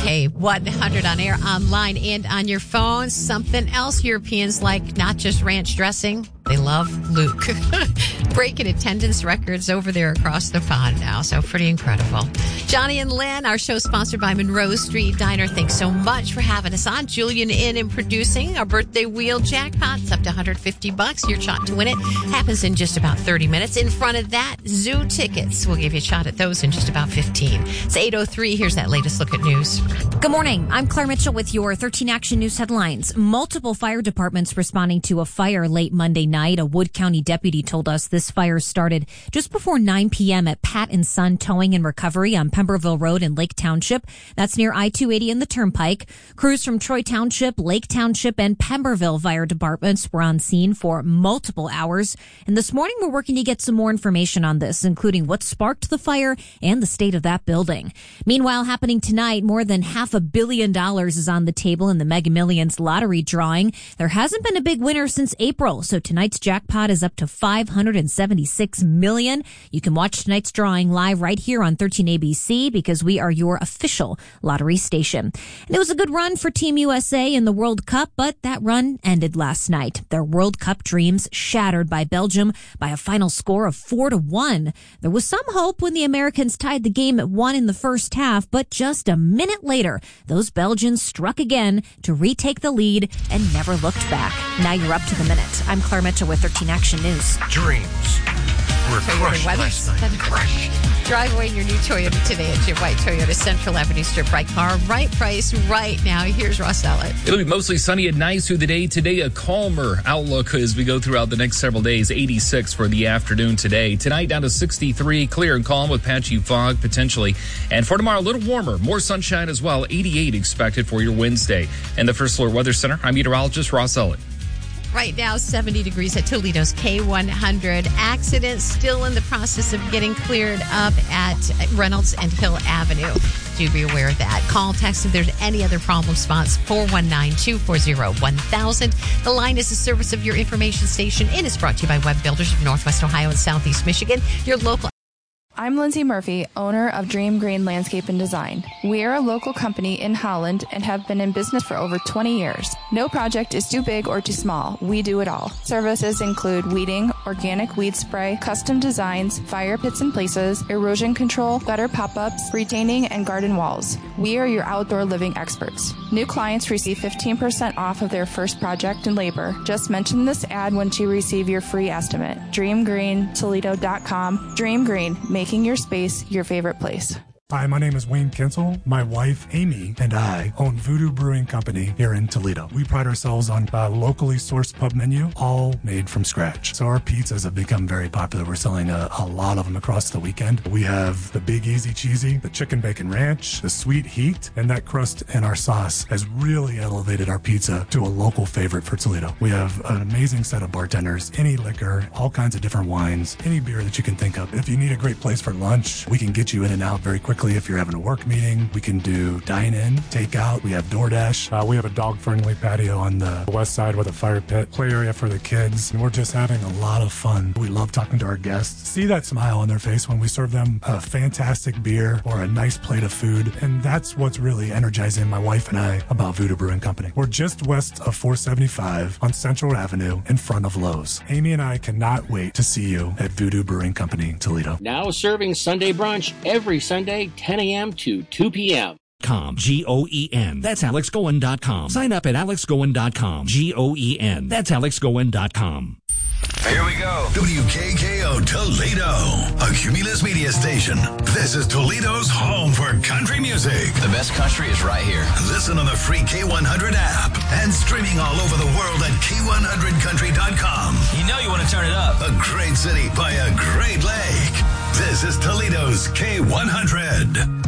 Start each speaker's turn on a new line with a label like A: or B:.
A: K100 on air, online, and on your phone. Something else Europeans like, not just ranch dressing. They love Luke. Breaking attendance records over there across the pond now. So pretty incredible. Johnny and Lynn, our show sponsored by Monroe Street Diner. Thanks so much for having us on. Julian in producing our birthday wheel jackpot. It's up to $150. Your shot to win it happens in just about 30 minutes. In front of that, zoo tickets. We'll give you a shot at those in just about 15. It's 8:03. Here's that latest look at news.
B: Good morning. I'm Claire Mitchell with your 13 Action News headlines. Multiple fire departments responding to a fire late Monday night. A Wood County deputy told us this fire started just before 9 p.m. at Pat and Son Towing and Recovery on Pemberville Road in Lake Township. That's near I-280 and the Turnpike. Crews from Troy Township, Lake Township, and Pemberville fire departments were on scene for multiple hours. And this morning we're working to get some more information on this, including what sparked the fire and the state of that building. Meanwhile, happening tonight, more than $500 million is on the table in the Mega Millions lottery drawing. There hasn't been a big winner since April, so tonight's jackpot is up to $576 million. You can watch tonight's drawing live right here on 13 ABC because we are your official lottery station. And it was a good run for Team USA in the World Cup, but that run ended last night. Their World Cup dreams shattered by Belgium by a final score of 4-1. There was some hope when the Americans tied the game at 1 in the first half, but just a minute later, those Belgians struck again to retake the lead and never looked back. Now you're up to the minute. I'm Claire Mitchell with 13 Action News.
C: Dreams were crushed last night. Crushed.
A: Drive away your new Toyota today at your white Toyota Central Avenue Strip. Right car, right price, right now. Here's Ross Ellett.
D: It'll be mostly sunny and nice through the day. Today, a calmer outlook as we go throughout the next several days. 86 for the afternoon today. Tonight, down to 63, clear and calm with patchy fog potentially. And for tomorrow, a little warmer, more sunshine as well. 88 expected for your Wednesday. And the First Floor Weather Center, I'm meteorologist Ross Ellett.
A: Right now, 70 degrees at Toledo's K100. Accidents still in the process of getting cleared up at Reynolds and Hill Avenue. Do be aware of that. Call, text if there's any other problem spots, 419-240-1000. The Line is a service of your information station and is brought to you by Web Builders of Northwest Ohio and Southeast Michigan, your local.
E: I'm Lindsay Murphy, owner of Dream Green Landscape and Design. We are a local company in Holland and have been in business for over 20 years. No project is too big or too small. We do it all. Services include weeding, organic weed spray, custom designs, fire pits and places, erosion control, gutter pop-ups, retaining, and garden walls. We are your outdoor living experts. New clients receive 15% off of their first project and labor. Just mention this ad once you receive your free estimate. DreamGreenToledo.com. Dream Green, making your space your favorite place.
F: Hi, my name is Wayne Kinsel. My wife, Amy, and I own Voodoo Brewing Company here in Toledo. We pride ourselves on a locally sourced pub menu, all made from scratch. So our pizzas have become very popular. We're selling a lot of them across the weekend. We have the Big Easy Cheesy, the Chicken Bacon Ranch, the Sweet Heat, and that crust in our sauce has really elevated our pizza to a local favorite for Toledo. We have an amazing set of bartenders, any liquor, all kinds of different wines, any beer that you can think of. If you need a great place for lunch, we can get you in and out very quickly. If you're having a work meeting, we can do dine-in, takeout. We have DoorDash. We have a dog-friendly patio on the west side with a fire pit, play area for the kids. And we're just having a lot of fun. We love talking to our guests. See that smile on their face when we serve them a fantastic beer or a nice plate of food. And that's what's really energizing my wife and I about Voodoo Brewing Company. We're just west of 475 on Central Avenue in front of Lowe's. Amy and I cannot wait to see you at Voodoo Brewing Company, Toledo.
G: Now serving Sunday brunch every Sunday, 10 a.m. to 2 p.m.
H: GOEN. That's AlexGoen.com. Sign up at AlexGoen.com. GOEN. That's AlexGoen.com.
C: Here we go. WKKO Toledo, a Cumulus media station. This is Toledo's home for country music.
I: The best country is right here.
C: Listen on the free K100 app and streaming all over the world at K100country.com.
I: You know you want to turn it up.
C: A great city by a great lake. This is Toledo's K100.